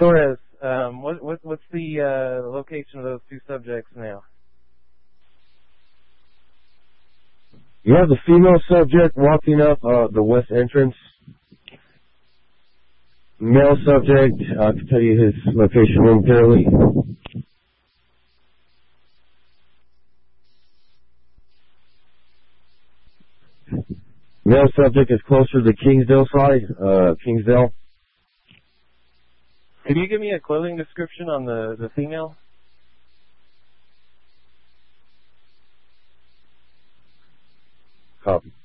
Torres, what's the location of those two subjects now? You have the female subject walking up the west entrance. Male subject, I can tell you his location momentarily. Male subject is closer to the Kingsdale side, Kingsdale. Could you give me a clothing description on the female? Copy.